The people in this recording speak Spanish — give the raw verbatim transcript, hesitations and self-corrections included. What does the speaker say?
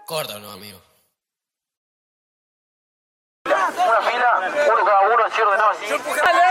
Corta, no, amigo. Una fila, uno cada uno, así ordenado así.